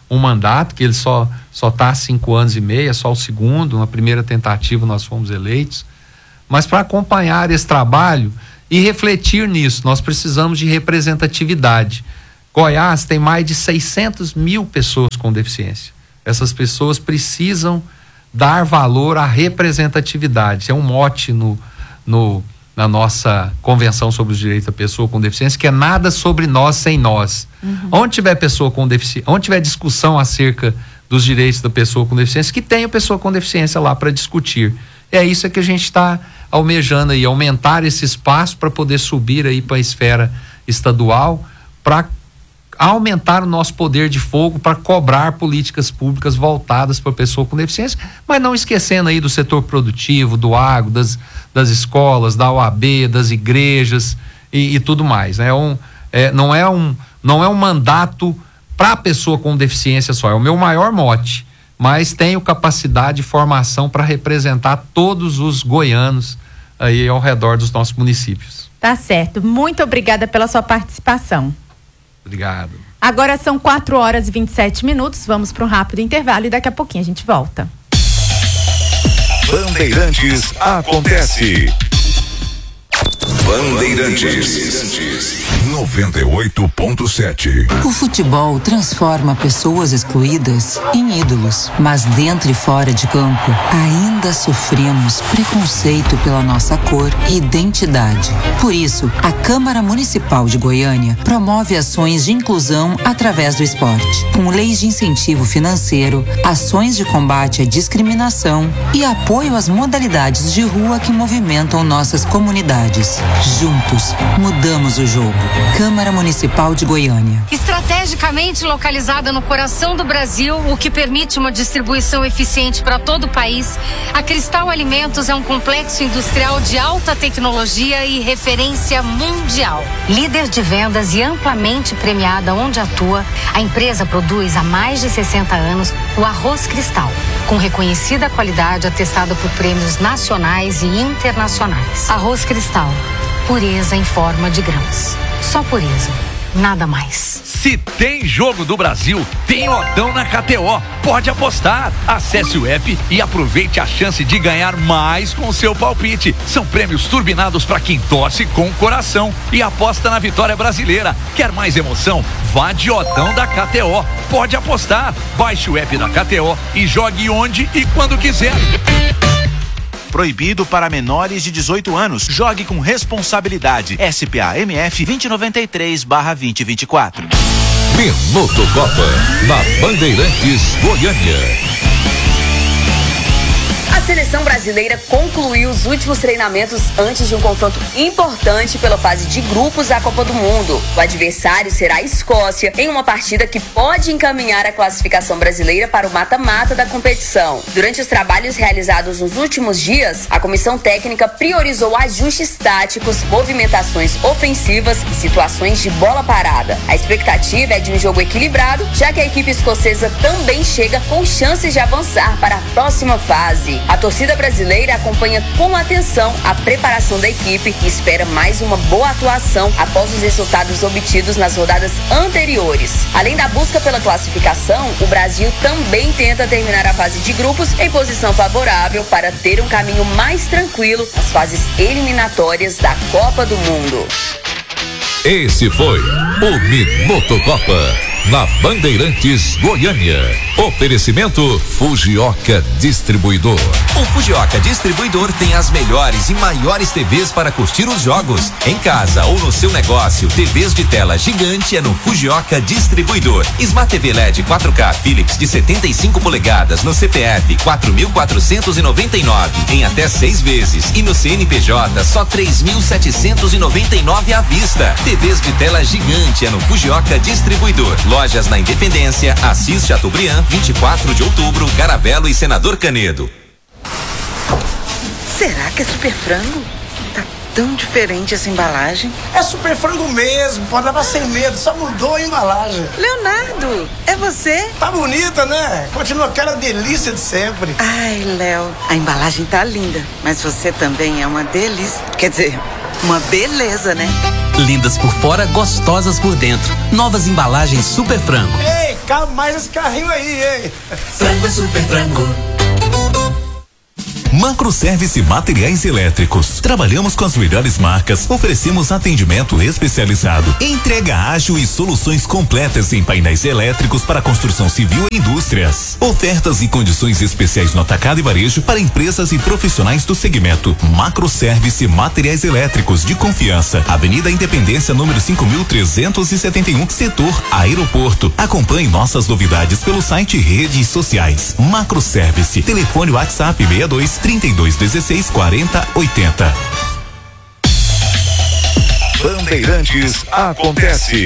um mandato, que ele só só está há cinco anos e meio, é só o segundo, uma primeira tentativa nós fomos eleitos, mas para acompanhar esse trabalho e refletir nisso, nós precisamos de representatividade. Goiás tem mais de seiscentas mil pessoas com deficiência. Essas pessoas precisam dar valor à representatividade. É um mote no, no, na nossa Convenção sobre os Direitos da Pessoa com Deficiência, que é nada sobre nós sem nós. Uhum. Onde tiver pessoa com deficiência, onde tiver discussão acerca dos direitos da pessoa com deficiência, que tenha pessoa com deficiência lá para discutir. É isso que a gente está almejando aí, aumentar esse espaço para poder subir aí para a esfera estadual, para aumentar o nosso poder de fogo, para cobrar políticas públicas voltadas para a pessoa com deficiência, mas não esquecendo aí do setor produtivo, do agro, das, das escolas, da O A B, das igrejas e, e tudo mais. É um, é, não, é um, não é um mandato para a pessoa com deficiência só, é o meu maior mote, mas tenho capacidade e formação para representar todos os goianos aí ao redor dos nossos municípios. Tá certo, muito obrigada pela sua participação. Obrigado. Agora são quatro horas e vinte e sete minutos, vamos para um rápido intervalo e daqui a pouquinho a gente volta. Bandeirantes acontece. Bandeirantes noventa e oito ponto sete. O futebol transforma pessoas excluídas em ídolos, mas dentro e fora de campo ainda sofremos preconceito pela nossa cor e identidade. Por isso, a Câmara Municipal de Goiânia promove ações de inclusão através do esporte, com leis de incentivo financeiro, ações de combate à discriminação e apoio às modalidades de rua que movimentam nossas comunidades. Juntos, mudamos o jogo. Câmara Municipal de Goiânia. Estrategicamente localizada no coração do Brasil, o que permite uma distribuição eficiente para todo o país, a Cristal Alimentos é um complexo industrial de alta tecnologia e referência mundial. Líder de vendas e amplamente premiada onde atua, a empresa produz há mais de sessenta anos o arroz Cristal, com reconhecida qualidade atestada por prêmios nacionais e internacionais. Arroz Cristal, pureza em forma de grãos. Só pureza, nada mais. Se tem jogo do Brasil, tem Odão na K T O. Pode apostar. Acesse o app e aproveite a chance de ganhar mais com o seu palpite. São prêmios turbinados para quem torce com o coração e aposta na vitória brasileira. Quer mais emoção? Vá de Odão da K T O. Pode apostar. Baixe o app da K T O e jogue onde e quando quiser. Proibido para menores de dezoito anos. Jogue com responsabilidade. S P A M F vinte e noventa e três barra vinte e vinte e quatro. Minuto Copa, na Bandeirantes Goiânia. A seleção brasileira concluiu os últimos treinamentos antes de um confronto importante pela fase de grupos da Copa do Mundo. O adversário será a Escócia, em uma partida que pode encaminhar a classificação brasileira para o mata-mata da competição. Durante os trabalhos realizados nos últimos dias, a comissão técnica priorizou ajustes táticos, movimentações ofensivas e situações de bola parada. A expectativa é de um jogo equilibrado, já que a equipe escocesa também chega com chances de avançar para a próxima fase. A torcida brasileira acompanha com atenção a preparação da equipe e espera mais uma boa atuação após os resultados obtidos nas rodadas anteriores. Além da busca pela classificação, o Brasil também tenta terminar a fase de grupos em posição favorável para ter um caminho mais tranquilo nas fases eliminatórias da Copa do Mundo. Esse foi o Minuto Copa, na Bandeirantes Goiânia. Oferecimento Fujioka Distribuidor. O Fujioka Distribuidor tem as melhores e maiores T Vs para curtir os jogos. Em casa ou no seu negócio, T Vs de tela gigante é no Fujioka Distribuidor. Smart T V L E D quatro K Philips de setenta e cinco polegadas no C P F quatro mil quatrocentos e noventa e nove em até seis vezes e no C N P J só três mil setecentos e noventa e nove à vista. T Vs de tela gigante é no Fujioka Distribuidor. Lojas na Independência, Assis Chateaubriand, vinte e quatro de outubro, Caravelo e Senador Canedo. Será que é super frango? Tá tão diferente essa embalagem. É super frango mesmo, pode levar sem medo, só mudou a embalagem. Leonardo, é você? Tá bonita, né? Continua aquela delícia de sempre. Ai, Léo, a embalagem tá linda, mas você também é uma delícia. Quer dizer, uma beleza, né? Lindas por fora, gostosas por dentro. Novas embalagens Super Frango. Ei, cabe mais esse carrinho aí, hein? Frango é super frango. Macroservice Materiais Elétricos. Trabalhamos com as melhores marcas, oferecemos atendimento especializado, entrega ágil e soluções completas em painéis elétricos para construção civil e indústrias. Ofertas e condições especiais no atacado e varejo para empresas e profissionais do segmento. Macroservice Materiais Elétricos de confiança. Avenida Independência, número cinco mil trezentos e setenta e um, setor Aeroporto. Acompanhe nossas novidades pelo site e redes sociais. Macroservice. Telefone WhatsApp sessenta e dois, trinta e dois, dezesseis, quarenta, oitenta. Bandeirantes acontece.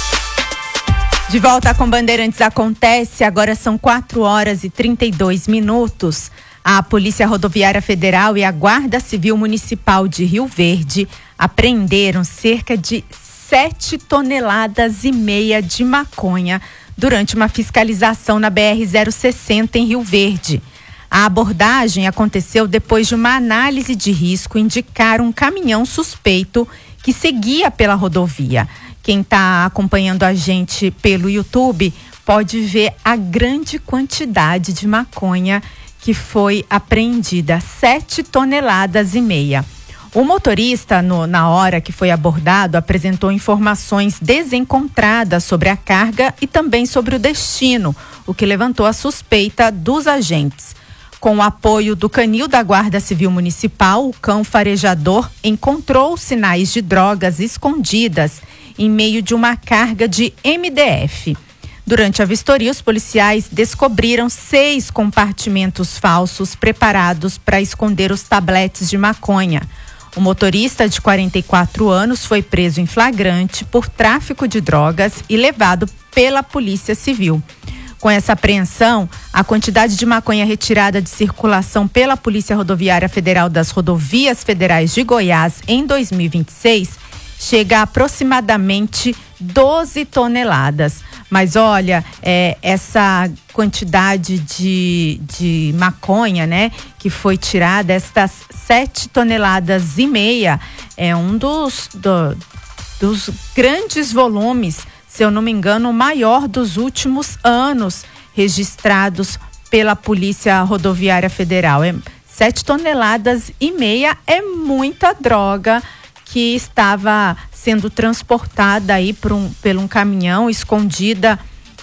De volta com Bandeirantes acontece, agora são quatro horas e trinta e dois minutos. A Polícia Rodoviária Federal e a Guarda Civil Municipal de Rio Verde apreenderam cerca de sete toneladas e meia de maconha durante uma fiscalização na B R zero sessenta em Rio Verde. A abordagem aconteceu depois de uma análise de risco indicar um caminhão suspeito que seguia pela rodovia. Quem está acompanhando a gente pelo YouTube pode ver a grande quantidade de maconha que foi apreendida, sete toneladas e meia. O motorista, no, na hora que foi abordado, apresentou informações desencontradas sobre a carga e também sobre o destino, o que levantou a suspeita dos agentes. Com o apoio do canil da Guarda Civil Municipal, o cão farejador encontrou sinais de drogas escondidas em meio de uma carga de M D F. Durante a vistoria, os policiais descobriram seis compartimentos falsos preparados para esconder os tabletes de maconha. O motorista de quarenta e quatro anos foi preso em flagrante por tráfico de drogas e levado pela Polícia Civil. Com essa apreensão, a quantidade de maconha retirada de circulação pela Polícia Rodoviária Federal das Rodovias Federais de Goiás em dois mil e vinte e seis chega a aproximadamente doze toneladas. Mas olha, é, essa quantidade de, de maconha, né, que foi tirada, estas sete toneladas e meia, é um dos, do, dos grandes volumes, se eu não me engano, o maior dos últimos anos registrados pela Polícia Rodoviária Federal. É, sete toneladas e meia é muita droga que estava sendo transportada aí por um, por um caminhão, escondida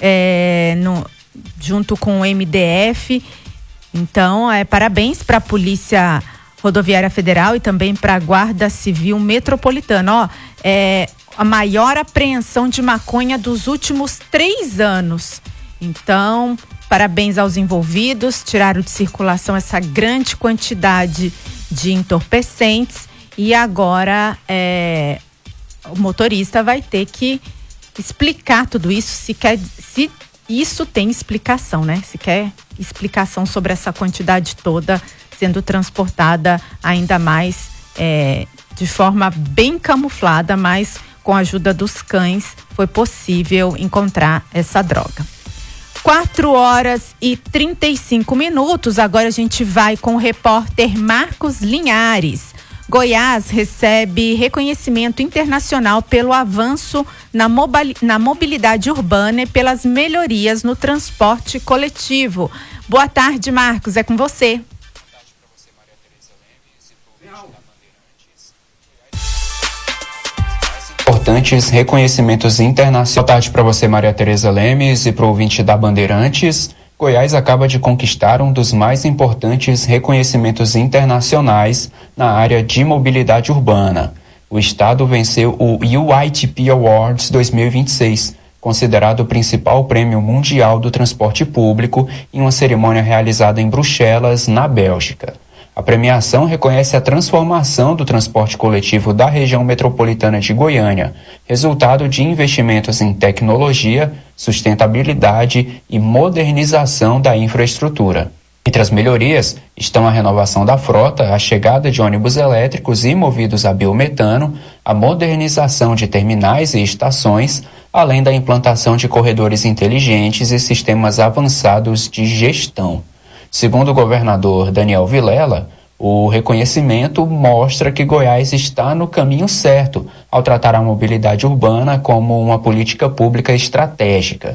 é, no, junto com o M D F. Então, é, parabéns para a Polícia Rodoviária Federal e também para a Guarda Civil Metropolitana. Ó, é, a maior apreensão de maconha dos últimos três anos. Então, parabéns aos envolvidos, tiraram de circulação essa grande quantidade de entorpecentes e agora é, o motorista vai ter que explicar tudo isso, se quer, se isso tem explicação, né? Se quer explicação sobre essa quantidade toda sendo transportada, ainda mais é, de forma bem camuflada, mas com a ajuda dos cães foi possível encontrar essa droga. quatro horas e trinta e cinco minutos, agora a gente vai com o repórter Marcos Linhares. Goiás recebe reconhecimento internacional pelo avanço na, mobili- na mobilidade urbana e pelas melhorias no transporte coletivo. Boa tarde, Marcos, é com você. Importantes reconhecimentos internacionais. Boa tarde para você, Maria Tereza Lemes, e para o ouvinte da Bandeirantes. Goiás acaba de conquistar um dos mais importantes reconhecimentos internacionais na área de mobilidade urbana. O estado venceu o U I T P Awards dois mil e vinte e seis, considerado o principal prêmio mundial do transporte público, em uma cerimônia realizada em Bruxelas, na Bélgica. A premiação reconhece a transformação do transporte coletivo da região metropolitana de Goiânia, resultado de investimentos em tecnologia, sustentabilidade e modernização da infraestrutura. Entre as melhorias estão a renovação da frota, a chegada de ônibus elétricos e movidos a biometano, a modernização de terminais e estações, além da implantação de corredores inteligentes e sistemas avançados de gestão. Segundo o governador Daniel Vilela, o reconhecimento mostra que Goiás está no caminho certo ao tratar a mobilidade urbana como uma política pública estratégica.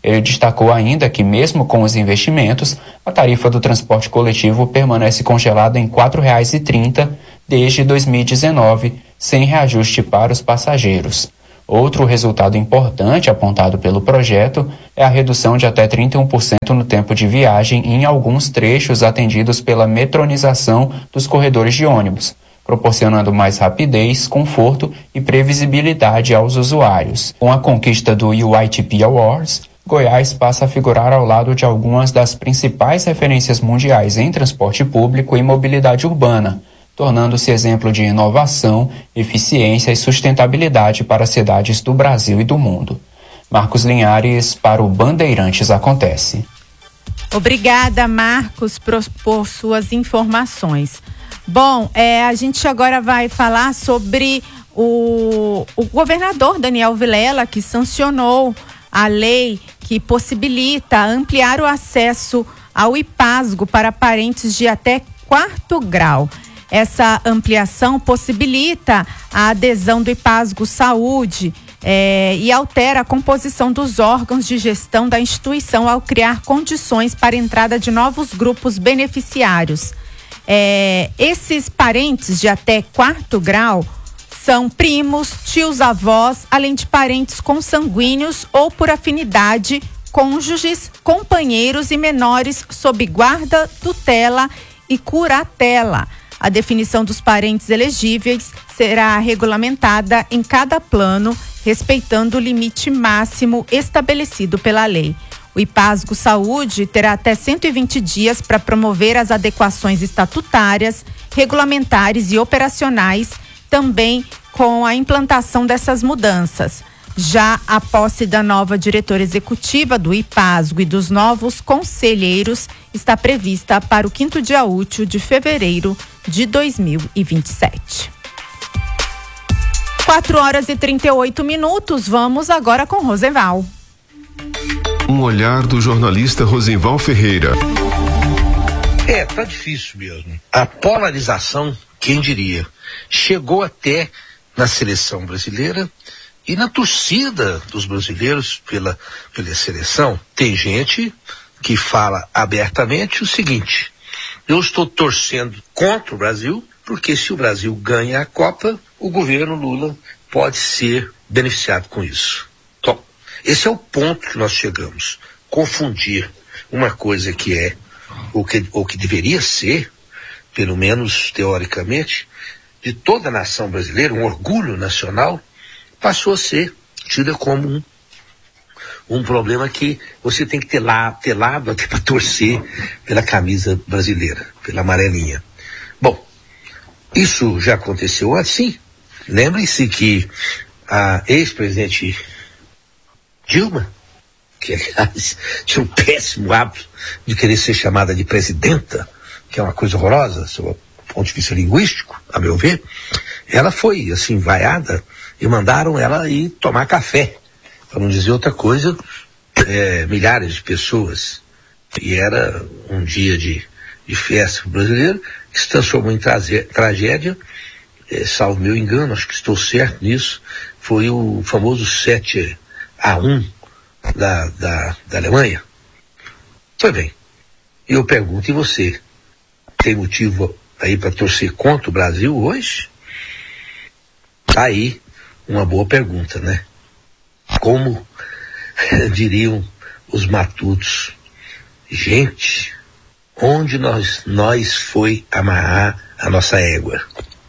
Ele destacou ainda que, mesmo com os investimentos, a tarifa do transporte coletivo permanece congelada em quatro reais e trinta centavos desde dois mil e dezenove, sem reajuste para os passageiros. Outro resultado importante apontado pelo projeto é a redução de até trinta e um por cento no tempo de viagem em alguns trechos atendidos pela metronização dos corredores de ônibus, proporcionando mais rapidez, conforto e previsibilidade aos usuários. Com a conquista do U I T P Awards, Goiás passa a figurar ao lado de algumas das principais referências mundiais em transporte público e mobilidade urbana, tornando-se exemplo de inovação, eficiência e sustentabilidade para cidades do Brasil e do mundo. Marcos Linhares, para o Bandeirantes Acontece. Obrigada, Marcos, por, por suas informações. Bom, é, a gente agora vai falar sobre o, o governador Daniel Vilela, que sancionou a lei que possibilita ampliar o acesso ao IPASGO para parentes de até quarto grau. Essa ampliação possibilita a adesão do IPASGO Saúde é, e altera a composição dos órgãos de gestão da instituição ao criar condições para a entrada de novos grupos beneficiários. É, esses parentes de até quarto grau são primos, tios, avós, além de parentes consanguíneos ou por afinidade, cônjuges, companheiros e menores sob guarda, tutela e curatela. A definição dos parentes elegíveis será regulamentada em cada plano, respeitando o limite máximo estabelecido pela lei. O IPASGO Saúde terá até cento e vinte dias para promover as adequações estatutárias, regulamentares e operacionais, também com a implantação dessas mudanças. Já a posse da nova diretora executiva do IPASGO e dos novos conselheiros está prevista para o quinto dia útil de fevereiro de dois mil e vinte e sete. quatro horas e trinta e oito minutos, vamos agora com Rosenval. Um olhar do jornalista Rosenval Ferreira. É, tá difícil mesmo. A polarização, quem diria, chegou até na seleção brasileira e na torcida dos brasileiros pela, pela seleção. Tem gente que fala abertamente o seguinte: eu estou torcendo contra o Brasil, porque se o Brasil ganha a Copa, o governo Lula pode ser beneficiado com isso. Então, esse é o ponto que nós chegamos. Confundir uma coisa que é, ou que, ou que deveria ser, pelo menos teoricamente, de toda a nação brasileira, um orgulho nacional, passou a ser tida como um, um problema que você tem que ter, lá, ter lado até para torcer pela camisa brasileira, pela amarelinha. Bom, isso já aconteceu assim. Lembrem-se que a ex-presidente Dilma, que aliás tinha um péssimo hábito de querer ser chamada de presidenta, que é uma coisa horrorosa, do ponto de vista linguístico, a meu ver, ela foi assim vaiada e mandaram ela ir tomar café, para não dizer outra coisa, é, milhares de pessoas. E era um dia de, de festa brasileira que se transformou em tragédia, é, salvo meu engano, acho que estou certo nisso, foi o famoso sete a um da, da, da Alemanha. Pois bem, eu pergunto, e você, tem motivo aí para torcer contra o Brasil hoje? Tá aí uma boa pergunta, né? Como diriam os matutos, gente, onde nós, nós foi amarrar a nossa égua?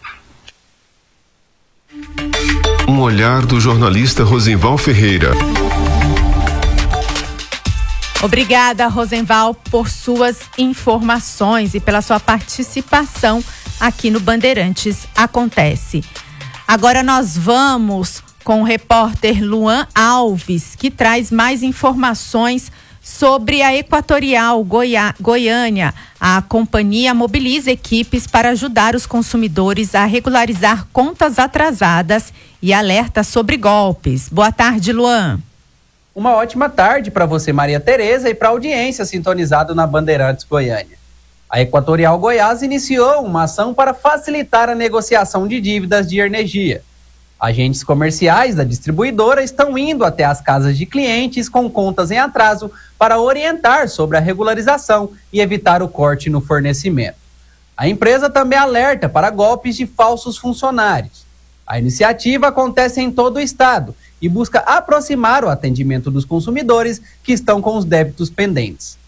Um olhar do jornalista Rosenval Ferreira. Obrigada, Rosenval, por suas informações e pela sua participação aqui no Bandeirantes Acontece. Agora nós vamos com o repórter Luan Alves, que traz mais informações sobre a Equatorial Goiá- Goiânia. A companhia mobiliza equipes para ajudar os consumidores a regularizar contas atrasadas e alerta sobre golpes. Boa tarde, Luan. Uma ótima tarde para você, Maria Tereza, e para a audiência sintonizada na Bandeirantes Goiânia. A Equatorial Goiás iniciou uma ação para facilitar a negociação de dívidas de energia. Agentes comerciais da distribuidora estão indo até as casas de clientes com contas em atraso para orientar sobre a regularização e evitar o corte no fornecimento. A empresa também alerta para golpes de falsos funcionários. A iniciativa acontece em todo o estado e busca aproximar o atendimento dos consumidores que estão com os débitos pendentes.